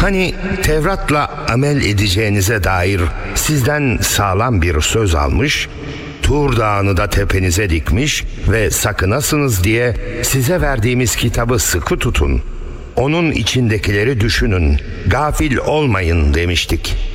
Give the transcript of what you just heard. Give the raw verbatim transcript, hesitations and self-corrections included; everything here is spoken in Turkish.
Hani Tevrat'la amel edeceğinize dair sizden sağlam bir söz almış, Tur Dağı'nı da tepenize dikmiş ve sakınasınız diye size verdiğimiz kitabı sıkı tutun. Onun içindekileri düşünün, gafil olmayın demiştik.